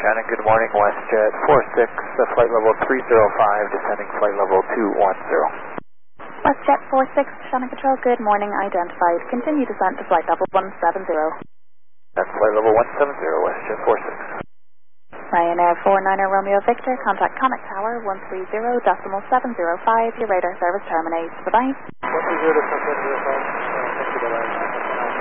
Shannon, good morning, WestJet 46, flight level 305, descending flight level 210. WestJet 46, Shannon Control, good morning, identified. Continue descent to flight level 170. That's flight level 170, WestJet 46. Ryanair 49er Romeo Victor, contact Connect Tower 130.705, your radar service terminates. Bye-bye. 130.705, thank you, bye-bye.